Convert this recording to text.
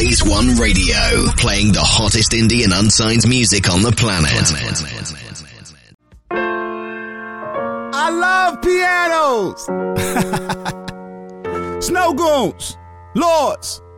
Blaze One Radio, playing the hottest indie and unsigned music on the planet. I love pianos. Snow Goons, Lords,